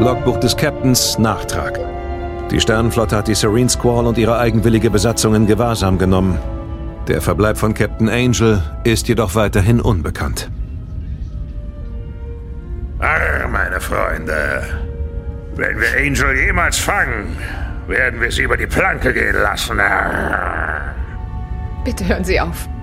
Logbuch des Captains, Nachtrag. Die Sternenflotte hat die Serene Squall und ihre eigenwillige Besatzung in Gewahrsam genommen. Der Verbleib von Captain Angel ist jedoch weiterhin unbekannt. Meine Freunde. Wenn wir Angel jemals fangen, werden wir sie über die Planke gehen lassen. Bitte hören Sie auf.